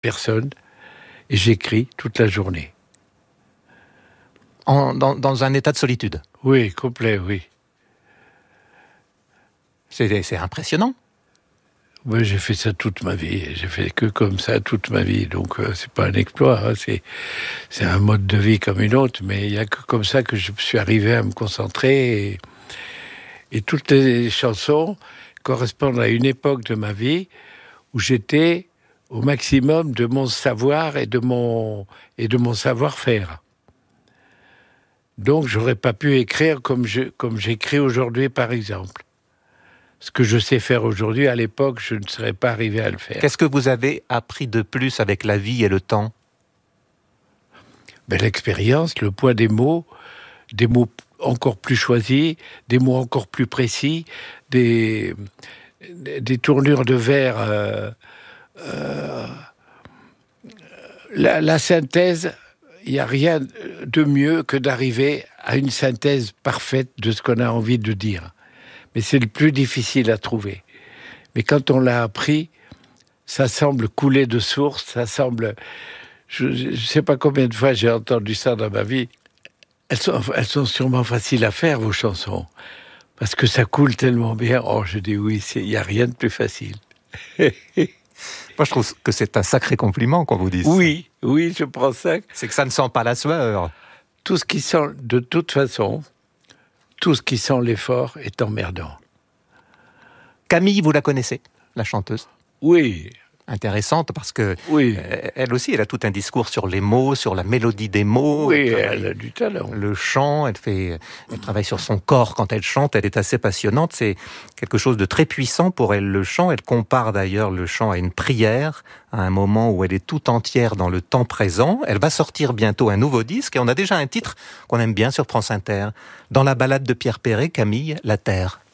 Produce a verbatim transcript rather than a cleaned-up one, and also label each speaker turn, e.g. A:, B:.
A: personne, et j'écris toute la journée.
B: En, dans, dans un état de solitude?
A: Oui, complet, oui.
B: C'est, c'est impressionnant.
A: Moi, j'ai fait ça toute ma vie. J'ai fait que comme ça toute ma vie. Donc, euh, c'est pas un exploit. Hein. C'est, c'est un mode de vie comme une autre. Mais il y a que comme ça que je suis arrivé à me concentrer. Et, et toutes les chansons correspondent à une époque de ma vie où j'étais au maximum de mon savoir et de mon, et de mon savoir-faire. Donc, j'aurais pas pu écrire comme, je, comme j'écris aujourd'hui, par exemple. Ce que je sais faire aujourd'hui, à l'époque, je ne serais pas arrivé à le faire.
B: Qu'est-ce que vous avez appris de plus avec la vie et le temps?
A: Ben, l'expérience, le poids des mots, des mots encore plus choisis, des mots encore plus précis, des, des tournures de vers. Euh, euh, la, la synthèse, il n'y a rien de mieux que d'arriver à une synthèse parfaite de ce qu'on a envie de dire. Mais c'est le plus difficile à trouver. Mais quand on l'a appris, ça semble couler de source, ça semble... Je ne sais pas combien de fois j'ai entendu ça dans ma vie. Elles sont, elles sont sûrement faciles à faire, vos chansons, parce que ça coule tellement bien. Oh, je dis oui, il n'y a rien de plus facile.
B: Moi, je trouve que c'est un sacré compliment qu'on vous dise.
A: Oui, oui, je prends ça.
B: C'est que ça ne sent pas la sueur.
A: Tout ce qui sent, de toute façon, tout ce qui sent l'effort est emmerdant.
B: Camille, vous la connaissez, la chanteuse?
A: Oui.
B: Intéressante parce que
A: oui.
B: euh, elle aussi, elle a tout un discours sur les mots, sur la mélodie des mots.
A: Oui, elle, elle a du talent.
B: Le chant, elle fait, elle travaille sur son corps quand elle chante. Elle est assez passionnante. C'est quelque chose de très puissant pour elle, le chant. Elle compare d'ailleurs le chant à une prière, à un moment où elle est tout entière dans le temps présent. Elle va sortir bientôt un nouveau disque et on a déjà un titre qu'on aime bien sur France Inter. Dans la ballade de Pierre Perret, Camille, La Terre.